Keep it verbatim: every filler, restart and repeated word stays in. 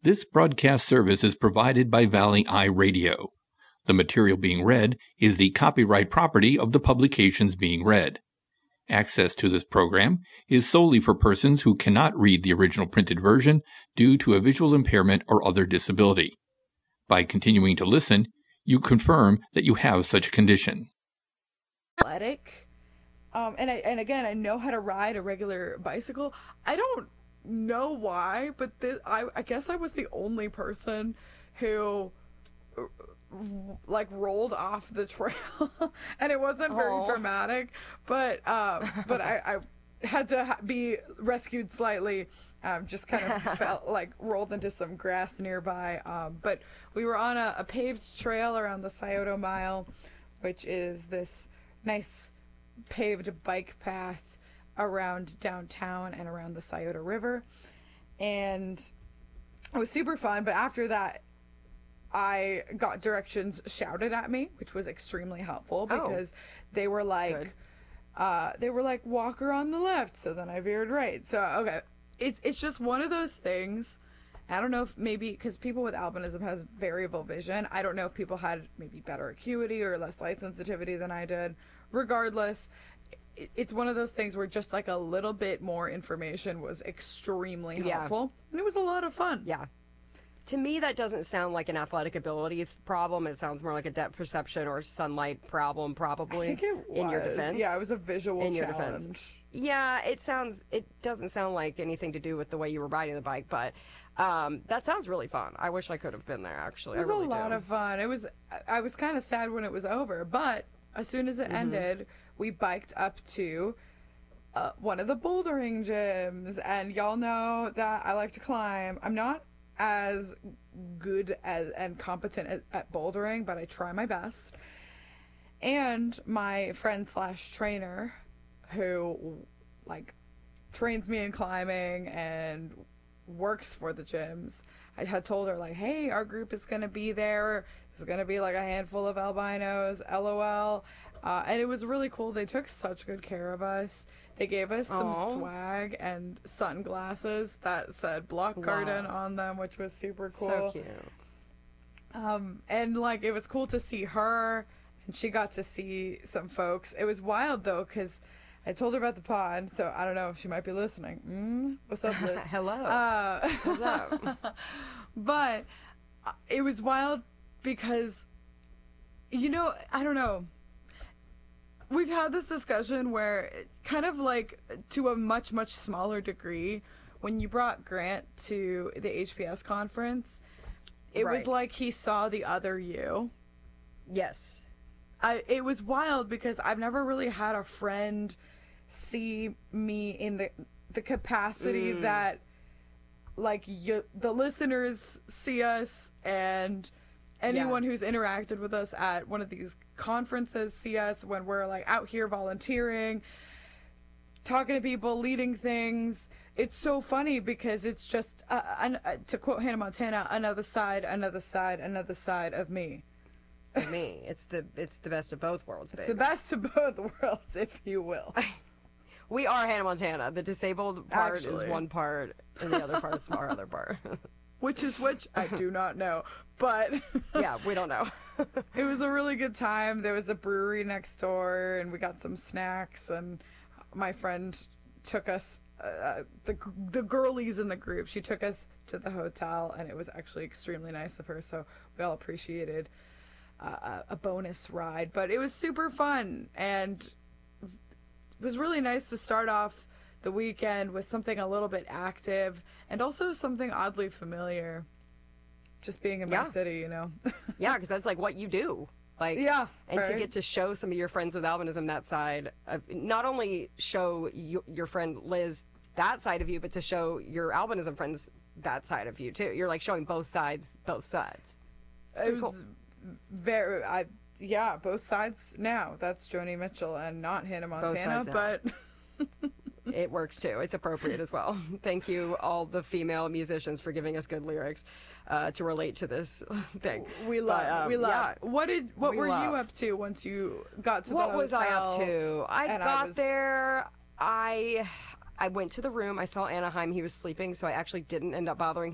This broadcast service is provided by Valley Eye Radio. The material being read is the copyright property of the publications being read. Access to this program is solely for persons who cannot read the original printed version due to a visual impairment or other disability. By continuing to listen, you confirm that you have such a condition. Athletic, um, and I, and again, I know how to ride a regular bicycle. I don't know why, but this, I, I guess I was the only person who like rolled off the trail, and it wasn't very Aww. dramatic, but uh, but I, I had to ha- be rescued slightly. Um, just kind of felt like rolled into some grass nearby. Um, but we were on a, a paved trail around the Scioto Mile, which is this nice paved bike path around downtown and around the Scioto River. And it was super fun, but after that, I got directions shouted at me, which was extremely helpful because oh, they were like, uh, they were like, walk her on the left. So then I veered right. So, okay. It's, it's just one of those things. I don't know if maybe because people with albinism has variable vision. I don't know if people had maybe better acuity or less light sensitivity than I did. Regardless, it, it's one of those things where just like a little bit more information was extremely helpful. Yeah. And it was a lot of fun. Yeah. To me, that doesn't sound like an athletic ability problem. It sounds more like a depth perception or sunlight problem, probably. I think it was. In your defense. Yeah, it was a visual in challenge. Your defense. Yeah, it sounds. It doesn't sound like anything to do with the way you were riding the bike, but um, that sounds really fun. I wish I could have been there. Actually, it was I really a lot do. of fun. It was. I was kind of sad when it was over, but as soon as it mm-hmm. ended, we biked up to uh, one of the bouldering gyms, and y'all know that I like to climb. I'm not as good as and competent at, at bouldering, but I try my best. And my friend slash trainer, who like trains me in climbing and works for the gyms, I had told her like, hey, our group is gonna be there. There's gonna be like a handful of albinos, lol. Uh, and it was really cool. They took such good care of us. They gave us some Aww. swag and sunglasses that said Block Garden wow. on them, which was super cool. So cute. Um, and like it was cool to see her, and she got to see some folks. It was wild though, because I told her about the pod, so I don't know if she might be listening. Mm? What's up, Liz? Hello. Uh, What's up? But it was wild because, you know, I don't know. We've had this discussion where, kind of like to a much, much smaller degree, when you brought Grant to the H P S conference, it right. was like he saw the other you. Yes. I, it was wild because I've never really had a friend see me in the the capacity mm. that like you, the listeners see us, and anyone yeah. who's interacted with us at one of these conferences see us when we're like out here volunteering, talking to people, leading things. It's so funny because it's just uh, an, uh, to quote Hannah Montana, another side, another side, another side of me. For me, it's the it's the best of both worlds, baby. It's the best of both worlds, if you will. We are Hannah Montana. The disabled part Actually. is one part, and the other part is our other part. Which is which, I do not know. But yeah, we don't know. It was a really good time. There was a brewery next door, and we got some snacks, and my friend took us, uh, the the girlies in the group, she took us to the hotel, and it was actually extremely nice of her, so we all appreciated uh, a bonus ride. But it was super fun, and it was really nice to start off the weekend with something a little bit active and also something oddly familiar. Just being in my yeah. city, you know? Yeah, because that's like what you do. Like, yeah, and right. to get to show some of your friends with albinism that side, of, not only show you, your friend Liz that side of you, but to show your albinism friends that side of you too. You're like showing both sides, both sides. It was cool. very, I yeah, both sides now. That's Joni Mitchell and not Hannah Montana, but it works too. It's appropriate as well. Thank you, all the female musicians, for giving us good lyrics uh, to relate to this thing. We love, but, um, we love. Yeah, what did, what were love. you up to once you got to what the hotel? What was I up to? I got I was... there. I I went to the room. I saw Anaheim. He was sleeping, so I actually didn't end up bothering